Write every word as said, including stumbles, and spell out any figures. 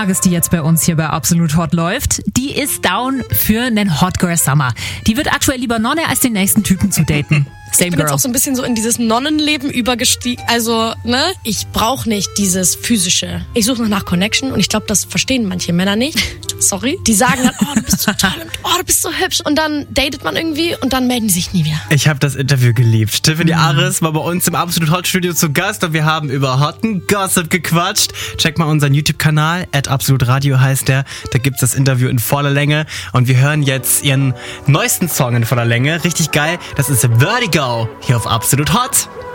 Tages, die jetzt bei uns hier bei Absolut Hot läuft, die ist down für einen Hot Girl Summer. Die wird aktuell lieber Nonne, als den nächsten Typen zu daten. Same ich bin girl. jetzt auch so ein bisschen so in dieses Nonnenleben übergestiegen. Also, ne, ich brauche nicht dieses Physische. Ich suche noch nach Connection und ich glaube, das verstehen manche Männer nicht. Sorry. Die sagen dann, oh, du bist so toll und oh, du bist so hübsch. Und dann datet man irgendwie und dann melden die sich nie wieder. Ich habe das Interview geliebt. Tiffany Aris war bei uns im Absolut Hot Studio zu Gast und wir haben über Hotten Gossip gequatscht. Check mal unseren YouTube-Kanal, at Absolut Radio heißt der. Da gibt's das Interview in voller Länge und wir hören jetzt ihren neuesten Song in voller Länge. Richtig geil. Das ist Vertigo hier auf Absolut Hot.